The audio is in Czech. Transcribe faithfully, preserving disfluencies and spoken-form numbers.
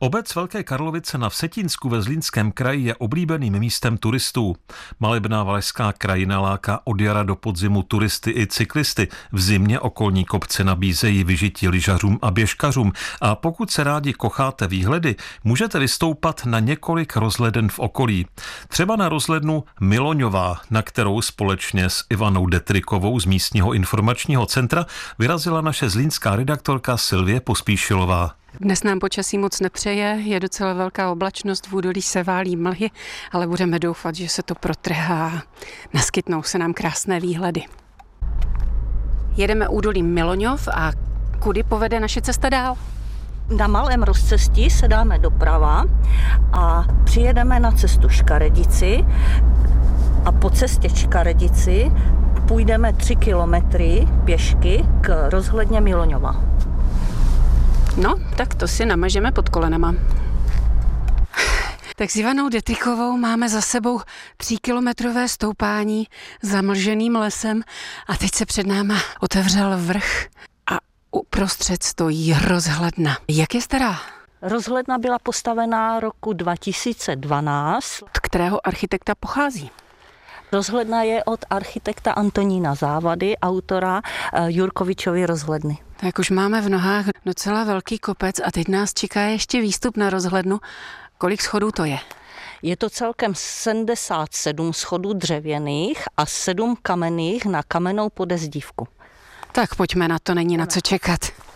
Obec Velké Karlovice na Vsetínsku ve Zlínském kraji je oblíbeným místem turistů. Malebná valašská krajina láká od jara do podzimu turisty i cyklisty. V zimě okolní kopce nabízejí vyžití lyžařům a běžkařům a pokud se rádi kocháte výhledy, můžete vystoupat na několik rozhleden v okolí. Třeba na rozhlednu Miloňová, na kterou společně s Ivanou Detrikovou z místního informačního centra vyrazila naše zlínská redaktorka Silvie Pospíšilová. Dnes nám počasí moc nepřeje, je docela velká oblačnost, v údolí se válí mlhy, ale budeme doufat, že se to protrhá. Naskytnou se nám krásné výhledy. Jedeme údolím Miloňov a kudy povede naše cesta dál? Na malém rozcestí se dáme doprava a přijedeme na cestu Škaredici a po cestě Škaredici půjdeme tři kilometry pěšky k rozhledně Miloňova. No, tak to si namažeme pod kolenama. Tak s Ivanou Detrikovou máme za sebou tříkilometrové stoupání zamlženým lesem a teď se před náma otevřel vrch a uprostřed stojí rozhledna. Jak je stará? Rozhledna byla postavená roku dva tisíce dvanáct. Od kterého architekta pochází? Rozhledna je od architekta Antonína Závady, autora Jurkovičovy rozhledny. Tak už máme v nohách docela velký kopec a teď nás čeká ještě výstup na rozhlednu. Kolik schodů to je? Je to celkem sedmdesát sedm schodů dřevěných a sedm kamenných na kamennou podezdívku. Tak pojďme na to, není na co čekat.